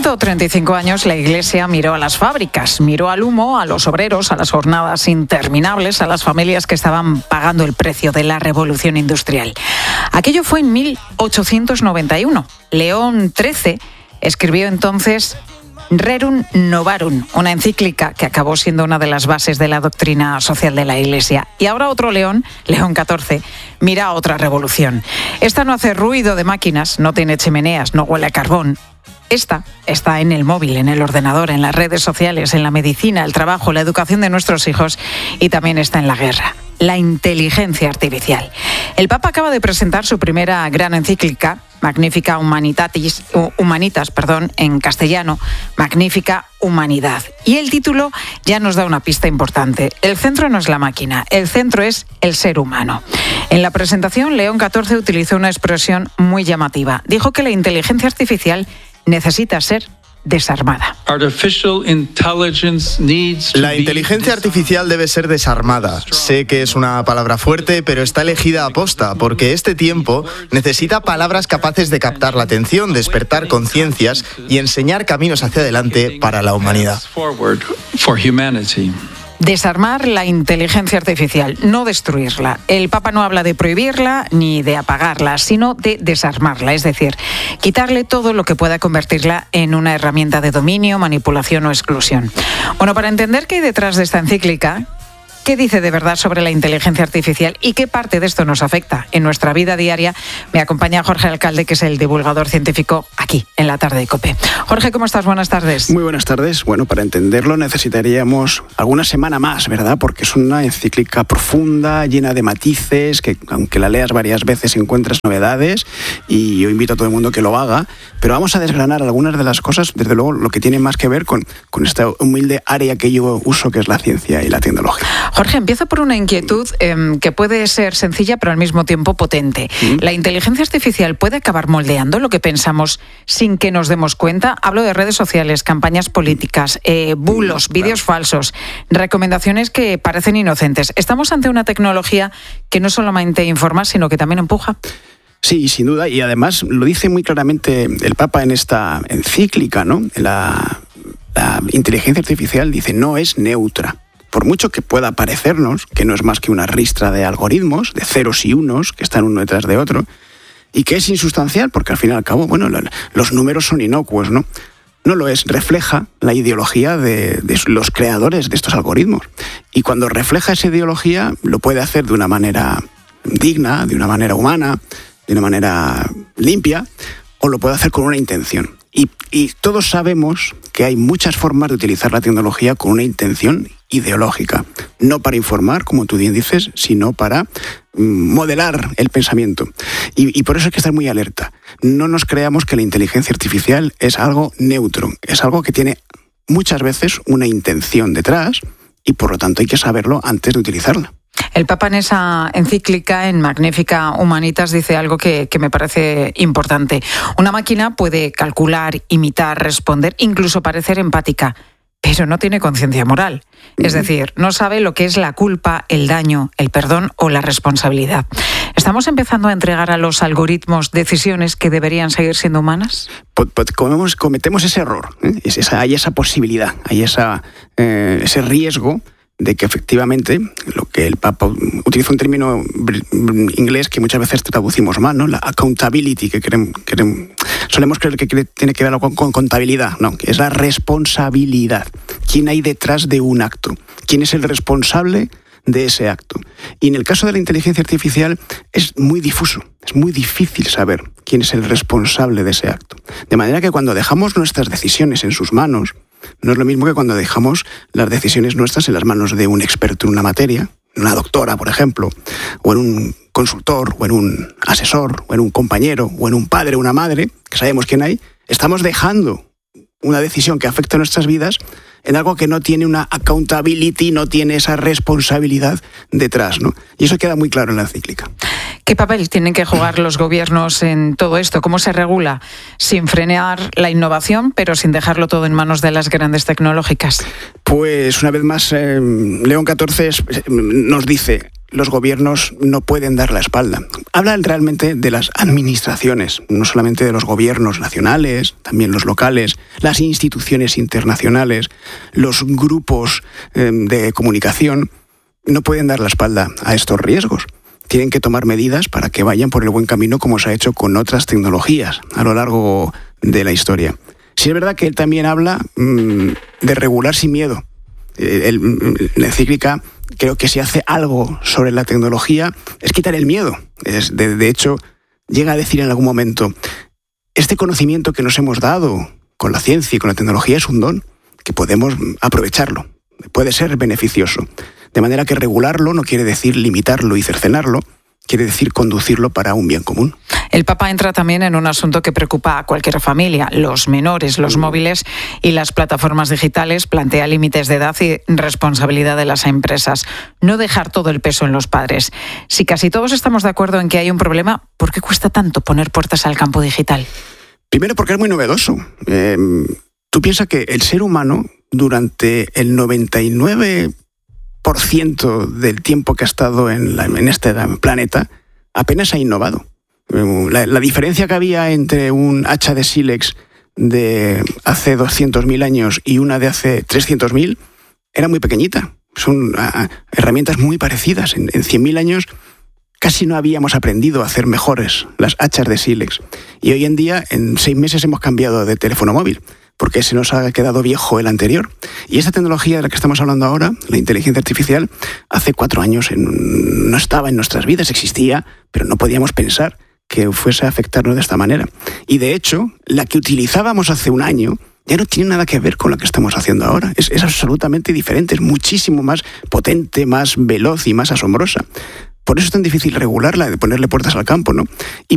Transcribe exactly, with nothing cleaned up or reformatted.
ciento treinta y cinco años la Iglesia miró a las fábricas, miró al humo, a los obreros, a las jornadas interminables, a las familias que estaban pagando el precio de la revolución industrial. Aquello fue en mil ochocientos noventa y uno. León trece escribió entonces Rerum Novarum, una encíclica que acabó siendo una de las bases de la doctrina social de la Iglesia. Y ahora otro León, León catorce, mira a otra revolución. Esta no hace ruido de máquinas, no tiene chimeneas, no huele a carbón. Esta está en el móvil, en el ordenador, en las redes sociales, en la medicina, el trabajo, la educación de nuestros hijos y también está en la guerra. La inteligencia artificial. El Papa acaba de presentar su primera gran encíclica, Magnifica Humanitatis, Humanitas, perdón, en castellano, Magnifica Humanidad. Y el título ya nos da una pista importante. El centro no es la máquina, el centro es el ser humano. En la presentación, León catorce utilizó una expresión muy llamativa. Dijo que la inteligencia artificial necesita ser desarmada. La inteligencia artificial debe ser desarmada. Sé que es una palabra fuerte, pero está elegida a posta, porque este tiempo necesita palabras capaces de captar la atención, despertar conciencias y enseñar caminos hacia adelante para la humanidad. Desarmar la inteligencia artificial, no destruirla. El Papa no habla de prohibirla ni de apagarla, sino de desarmarla, es decir, quitarle todo lo que pueda convertirla en una herramienta de dominio, manipulación o exclusión. Bueno, para entender qué hay detrás de esta encíclica, ¿qué dice de verdad sobre la inteligencia artificial y qué parte de esto nos afecta en nuestra vida diaria? Me acompaña Jorge Alcalde, que es el divulgador científico aquí, en la tarde de COPE. Jorge, ¿cómo estás? Buenas tardes. Muy buenas tardes. Bueno, para entenderlo necesitaríamos alguna semana más, ¿verdad? Porque es una encíclica profunda, llena de matices, que aunque la leas varias veces encuentras novedades, y yo invito a todo el mundo que lo haga, pero vamos a desgranar algunas de las cosas, desde luego lo que tiene más que ver con, con esta humilde área que yo uso, que es la ciencia y la tecnología. Jorge, empiezo por una inquietud eh, que puede ser sencilla pero al mismo tiempo potente. ¿Mm? ¿La inteligencia artificial puede acabar moldeando lo que pensamos sin que nos demos cuenta? Hablo de redes sociales, campañas políticas, eh, bulos, vídeos falsos, recomendaciones que parecen inocentes. ¿Estamos ante una tecnología que no solamente informa, sino que también empuja? Sí, sin duda, y además lo dice muy claramente el Papa en esta encíclica, ¿no? La, la inteligencia artificial, dice, no es neutra. Por mucho que pueda parecernos que no es más que una ristra de algoritmos, de ceros y unos, que están uno detrás de otro, y que es insustancial, porque al fin y al cabo, bueno, los números son inocuos, ¿no? No lo es, refleja la ideología de, de los creadores de estos algoritmos. Y cuando refleja esa ideología, lo puede hacer de una manera digna, de una manera humana, de una manera limpia, o lo puede hacer con una intención. Y, y todos sabemos que hay muchas formas de utilizar la tecnología con una intención ideológica. No para informar, como tú bien dices, sino para modelar el pensamiento. Y, y por eso hay que estar muy alerta. No nos creamos que la inteligencia artificial es algo neutro. Es algo que tiene muchas veces una intención detrás y por lo tanto hay que saberlo antes de utilizarla. El Papa en esa encíclica, en Magnifica Humanitas, dice algo que, que me parece importante. Una máquina puede calcular, imitar, responder, incluso parecer empática, pero no tiene conciencia moral. Es decir, no sabe lo que es la culpa, el daño, el perdón o la responsabilidad. ¿Estamos empezando a entregar a los algoritmos decisiones que deberían seguir siendo humanas? Pues, pues cometemos, cometemos ese error, ¿eh? Es esa, hay esa posibilidad, hay esa, eh, ese riesgo de que efectivamente, lo que el Papa utiliza un término inglés que muchas veces traducimos mal, ¿no? La accountability, que queremos, queremos, solemos creer que tiene que ver algo con, con contabilidad, no, que es la responsabilidad. ¿Quién hay detrás de un acto? ¿Quién es el responsable de ese acto? Y en el caso de la inteligencia artificial es muy difuso, es muy difícil saber quién es el responsable de ese acto. De manera que cuando dejamos nuestras decisiones en sus manos, no es lo mismo que cuando dejamos las decisiones nuestras en las manos de un experto en una materia, una doctora, por ejemplo, o en un consultor, o en un asesor, o en un compañero, o en un padre, o una madre, que sabemos quién hay. Estamos dejando una decisión que afecta a nuestras vidas en algo que no tiene una accountability, no tiene esa responsabilidad detrás, ¿no? Y eso queda muy claro en la encíclica. ¿Qué papel tienen que jugar los gobiernos en todo esto? ¿Cómo se regula? Sin frenar la innovación, pero sin dejarlo todo en manos de las grandes tecnológicas. Pues una vez más, eh, León catorce nos dice, los gobiernos no pueden dar la espalda. Hablan realmente de las administraciones, no solamente de los gobiernos nacionales, también los locales, las instituciones internacionales, los grupos eh, de comunicación, no pueden dar la espalda a estos riesgos. Tienen que tomar medidas para que vayan por el buen camino, como se ha hecho con otras tecnologías a lo largo de la historia. Sí es verdad que él también habla mmm, de regular sin miedo. El, la encíclica, creo que si hace algo sobre la tecnología es quitar el miedo. Es, de, de hecho, llega a decir en algún momento, este conocimiento que nos hemos dado con la ciencia y con la tecnología es un don, que podemos aprovecharlo, puede ser beneficioso. De manera que regularlo no quiere decir limitarlo y cercenarlo, quiere decir conducirlo para un bien común. El Papa entra también en un asunto que preocupa a cualquier familia, los menores, los móviles y las plataformas digitales. Plantea límites de edad y responsabilidad de las empresas. No dejar todo el peso en los padres. Si casi todos estamos de acuerdo en que hay un problema, ¿por qué cuesta tanto poner puertas al campo digital? Primero porque es muy novedoso. Eh, tú piensas que el ser humano, durante el noventa y nueve por ciento del tiempo que ha estado en, la, en este planeta, apenas ha innovado. La, la diferencia que había entre un hacha de sílex de hace doscientos mil años y una de hace trescientos mil era muy pequeñita. Son a, herramientas muy parecidas. En, en cien mil años casi no habíamos aprendido a hacer mejores las hachas de sílex. Y hoy en día, en seis meses hemos cambiado de teléfono móvil, porque se nos ha quedado viejo el anterior. Y esta tecnología de la que estamos hablando ahora, la inteligencia artificial, hace cuatro años en, no estaba en nuestras vidas, existía, pero no podíamos pensar que fuese a afectarnos de esta manera. Y de hecho, la que utilizábamos hace un año ya no tiene nada que ver con la que estamos haciendo ahora. Es, es absolutamente diferente, es muchísimo más potente, más veloz y más asombrosa. Por eso es tan difícil regularla, de ponerle puertas al campo, ¿no? Y